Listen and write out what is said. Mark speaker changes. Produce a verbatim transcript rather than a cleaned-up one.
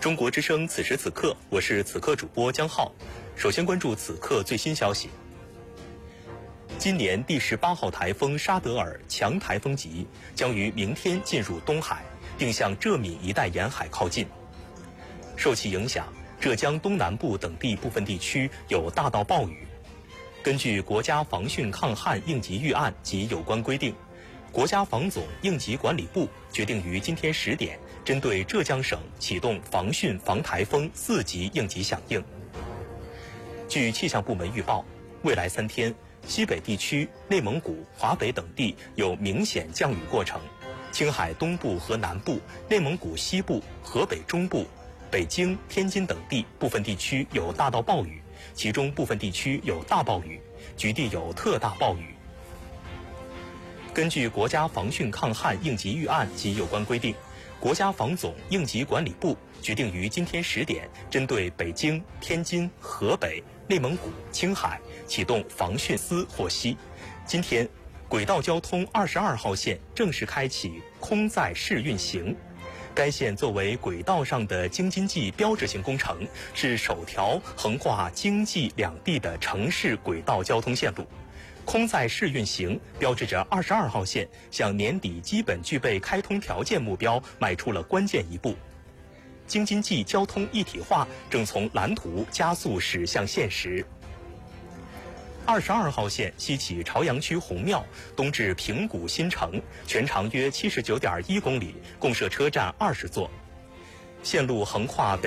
Speaker 1: 中国之声此时此刻，我是此刻主播江浩。首先关注此刻最新消息。今年第十八号台风沙德尔强台风级将于明天进入东海，并向浙闽一带沿海靠近。受其影响，浙江东南部等地部分地区有大到暴雨。根据国家防汛抗旱应急预案及有关规定，国家防总应急管理部决定于今天十点，针对浙江省启动防汛防台风四级应急响应。据气象部门预报，未来三天，西北地区、内蒙古、华北等地有明显降雨过程，青海东部和南部、内蒙古西部、河北中部、北京、天津等地部分地区有大到暴雨，其中部分地区有大暴雨，局地有特大暴雨。根据国家防汛抗旱应急预案及有关规定，国家防总应急管理部决定于今天十点，针对北京、天津、河北、内蒙古、青海启动防汛司获悉。今天，轨道交通二十二号线正式开启空载试运行。该线作为轨道上的京津冀标志性工程，是首条横跨京冀两地的城市轨道交通线路。空载试运行标志着二十二号线向年底基本具备开通条件目标迈出了关键一步。京津冀交通一体化正从蓝图加速驶向现实。二十二号线西起朝阳区红庙，东至平谷新城，全长约七十九点一公里，共设车站二十座。线路横跨北